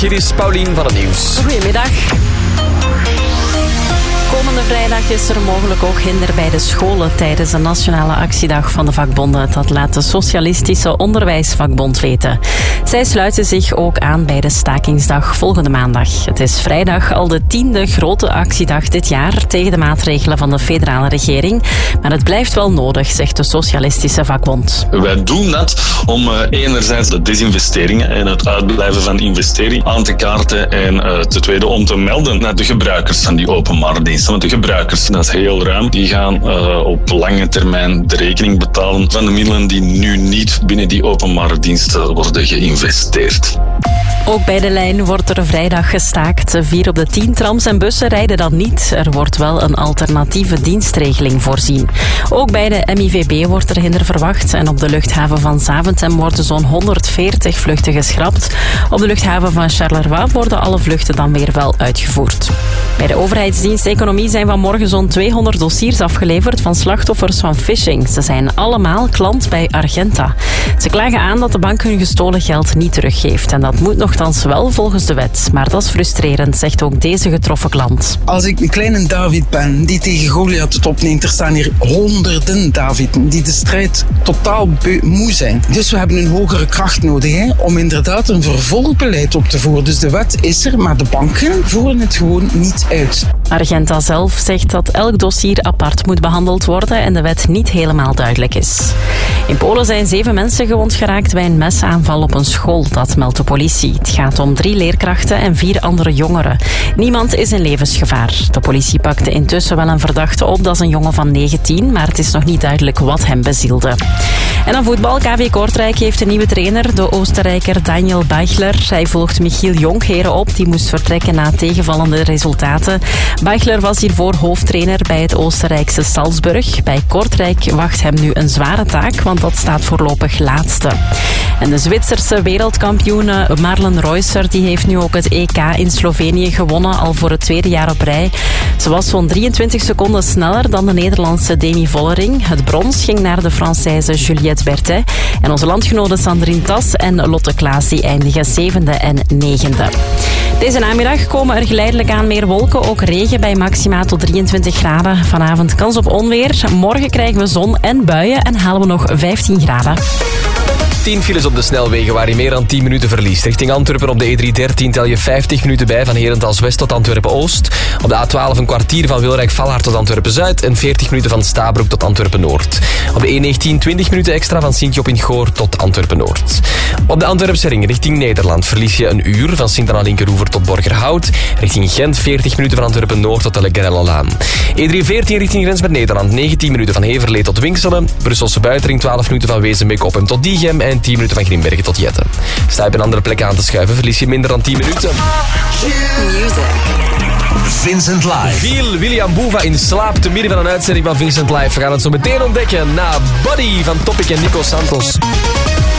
Hier is Paulien van het Nieuws. Goedemiddag. Komende vrijdag is er mogelijk ook hinder bij de scholen tijdens de Nationale Actiedag van de vakbonden. Dat laat de Socialistische Onderwijsvakbond weten. Zij sluiten zich ook aan bij de stakingsdag volgende maandag. Het is vrijdag al de 10e grote actiedag dit jaar tegen de maatregelen van de federale regering. Maar het blijft wel nodig, zegt de Socialistische Vakbond. Wij doen dat om enerzijds de desinvesteringen en het uitblijven van investering aan te kaarten en ten tweede om te melden naar de gebruikers van die openbare diensten. Want de gebruikers, dat is heel ruim, die gaan op lange termijn de rekening betalen van de middelen die nu niet binnen die openbare diensten worden geïnvesteerd. Ook bij de lijn wordt er vrijdag gestaakt. 4 op de 10 trams en bussen rijden dan niet. Er wordt wel een alternatieve dienstregeling voorzien. Ook bij de MIVB wordt er hinder verwacht. En op de luchthaven van Zaventem worden zo'n 140 vluchten geschrapt. Op de luchthaven van Charleroi worden alle vluchten dan weer wel uitgevoerd. Bij de overheidsdienst Economie zijn vanmorgen zo'n 200 dossiers afgeleverd van slachtoffers van phishing. Ze zijn allemaal klant bij Argenta. Ze klagen aan dat de bank hun gestolen geld niet teruggeeft. En dat moet nogthans wel volgens de wet. Maar dat is frustrerend, zegt ook deze getroffen klant. Als ik een kleine David ben die tegen Goliath het opneemt, er staan hier honderden Davidden die de strijd totaal moe zijn. Dus we hebben een hogere kracht nodig om inderdaad een vervolgbeleid op te voeren. Dus de wet is er, maar de banken voeren het gewoon niet uit. Argenta zelf zegt dat elk dossier apart moet behandeld worden en de wet niet helemaal duidelijk is. In Polen zijn 7 mensen gewond geraakt bij een mesaanval op een school, dat meldt de politie. Het gaat om 3 leerkrachten en 4 andere jongeren. Niemand is in levensgevaar. De politie pakte intussen wel een verdachte op, dat is een jongen van 19, maar het is nog niet duidelijk wat hem bezielde. En dan voetbal. KV Kortrijk heeft een nieuwe trainer, de Oostenrijker Daniel Beichler. Hij volgt Michiel Jonkheren op, die moest vertrekken na tegenvallende resultaten. Beichler was hiervoor hoofdtrainer bij het Oostenrijkse Salzburg. Bij Kortrijk wacht hem nu een zware taak, want dat staat voorlopig laatste. En de Zwitserse wereldkampioene Marlen Reusser die heeft nu ook het EK in Slovenië gewonnen, al voor het 2e jaar op rij. Ze was zo'n 23 seconden sneller dan de Nederlandse Demi Vollering. Het brons ging naar de Française Juliette Berthet. En onze landgenoten Sandrine Tas en Lotte Klaas die eindigen 7e en 9e. Deze namiddag komen er geleidelijk aan meer wolken, ook regen bij maxima tot 23 graden. Vanavond kans op onweer. Morgen krijgen we zon en buien en halen we nog 15 graden. 10 files op de snelwegen waar je meer dan 10 minuten verliest. Richting Antwerpen op de E313 tel je 50 minuten bij van Herentals West tot Antwerpen-Oost. Op de A12 een kwartier van Wilrijk-Vallaard tot Antwerpen-Zuid en 40 minuten van Stabroek tot Antwerpen-Noord. Op de E19 20 minuten extra van Sint-Job-in-Goor tot Antwerpen-Noord. Op de Antwerpse ring richting Nederland verlies je een uur van Sint-Anna-Linkeroever tot Borgerhout. Richting Gent 40 minuten van Antwerpen-Noord tot de Legerellolaan. E314 richting grens met Nederland 19 minuten van Heverlee tot Winkselen. Brusselse buitenring 12 minuten van Wezenbeek-Oppem tot Diegem en 10 minuten van Grimbergen tot Jetten. Sta je op een andere plek aan te schuiven, verlies je minder dan 10 minuten. Vincent Live. Viel William Boeva in slaap te midden van een uitzending van Vincent Live. We gaan het zo meteen ontdekken na Body van Topic en Nico Santos.